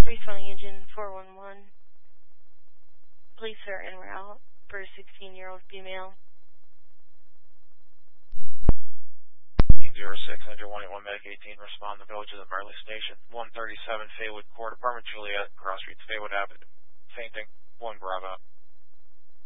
Refund engine 411. Police are en route for a 16-year-old female. 06, enter 181 Medic 18, respond to the village of the Marley Station. 137 Faywood Court, Apartment Juliet, Cross Streets, Faywood Avenue. Fainting, 1 Bravo.